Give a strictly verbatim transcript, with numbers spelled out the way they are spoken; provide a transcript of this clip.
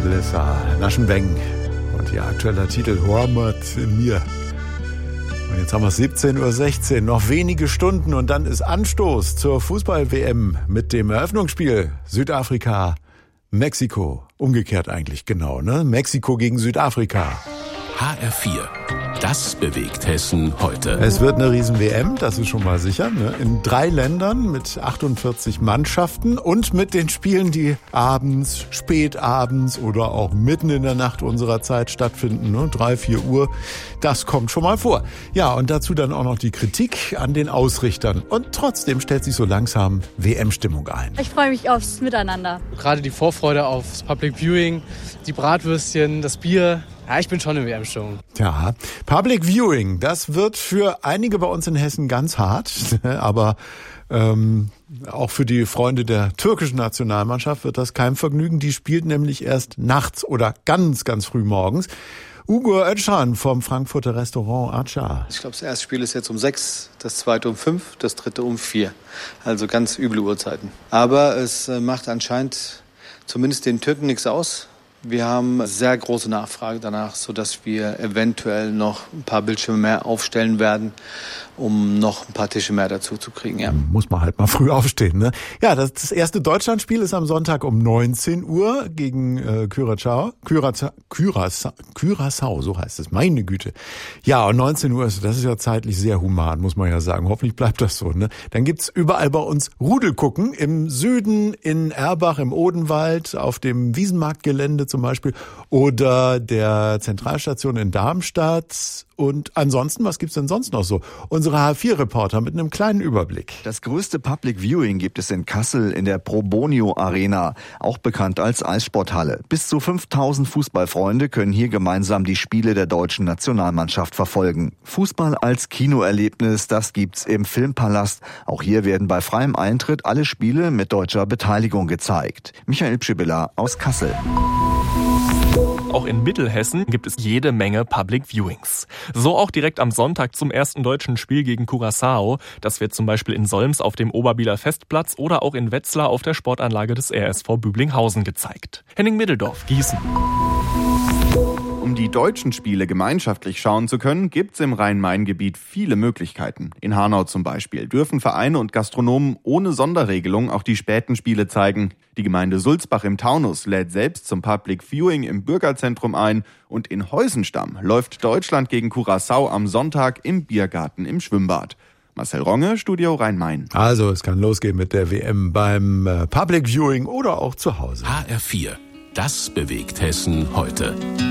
Melissa Naschenbeng und ihr aktueller Titel Hormat in mir. Und jetzt haben wir es siebzehn Uhr sechzehn, noch wenige Stunden und dann ist Anstoß zur Fußball-W M mit dem Eröffnungsspiel Südafrika, Mexiko. Umgekehrt eigentlich genau, ne? Mexiko gegen Südafrika. H R vier. Das bewegt Hessen heute. Es wird eine Riesen-W M, das ist schon mal sicher, ne? In drei Ländern mit achtundvierzig Mannschaften und mit den Spielen, die abends, spätabends oder auch mitten in der Nacht unserer Zeit stattfinden, ne? drei, vier Uhr. Das kommt schon mal vor. Ja, und dazu dann auch noch die Kritik an den Ausrichtern. Und trotzdem stellt sich so langsam W M-Stimmung ein. Ich freue mich aufs Miteinander. Gerade die Vorfreude aufs Public Viewing, die Bratwürstchen, das Bier. Ja, ich bin schon in W M-Stimmung. Ja, Public Viewing, das wird für einige bei uns in Hessen ganz hart, aber ähm, auch für die Freunde der türkischen Nationalmannschaft wird das kein Vergnügen. Die spielt nämlich erst nachts oder ganz, ganz früh morgens. Ugo Özcan vom Frankfurter Restaurant Arca. Ich glaube, das erste Spiel ist jetzt um sechs, das zweite um fünf, das dritte um vier. Also ganz üble Uhrzeiten. Aber es macht anscheinend zumindest den Türken nichts aus. Wir haben sehr große Nachfrage danach, sodass wir eventuell noch ein paar Bildschirme mehr aufstellen werden, um noch ein paar Tische mehr dazu zu kriegen. Ja. Muss man halt mal früh aufstehen, ne? Ja, das, das erste Deutschlandspiel ist am Sonntag um neunzehn Uhr gegen äh, Curaçao. Curaçao, Curaçao, Curaçao, so heißt es, meine Güte. Ja, und neunzehn Uhr, ist, das ist ja zeitlich sehr human, muss man ja sagen. Hoffentlich bleibt das so, ne? Dann gibt's überall bei uns Rudelgucken, im Süden, in Erbach, im Odenwald, auf dem Wiesenmarktgelände zum Beispiel oder der Zentralstation in Darmstadt. Und ansonsten, was gibt's denn sonst noch so? Unsere H vier Reporter mit einem kleinen Überblick. Das größte Public Viewing gibt es in Kassel in der Probonio Arena, auch bekannt als Eissporthalle. Bis zu fünftausend Fußballfreunde können hier gemeinsam die Spiele der deutschen Nationalmannschaft verfolgen. Fußball als Kinoerlebnis, das gibt's im Filmpalast. Auch hier werden bei freiem Eintritt alle Spiele mit deutscher Beteiligung gezeigt. Michael Pschibilla aus Kassel. Auch in Mittelhessen gibt es jede Menge Public Viewings. So auch direkt am Sonntag zum ersten deutschen Spiel gegen Curaçao. Das wird zum Beispiel in Solms auf dem Oberbieler Festplatz oder auch in Wetzlar auf der Sportanlage des R S V Büblinghausen gezeigt. Henning Middeldorf, Gießen. Um die deutschen Spiele gemeinschaftlich schauen zu können, gibt's im Rhein-Main-Gebiet viele Möglichkeiten. In Hanau zum Beispiel dürfen Vereine und Gastronomen ohne Sonderregelung auch die späten Spiele zeigen. Die Gemeinde Sulzbach im Taunus lädt selbst zum Public Viewing im Bürgerzentrum ein. Und in Heusenstamm läuft Deutschland gegen Curaçao am Sonntag im Biergarten im Schwimmbad. Marcel Ronge, Studio Rhein-Main. Also es kann losgehen mit der W M beim äh, Public Viewing oder auch zu Hause. H R vier. Das bewegt Hessen heute.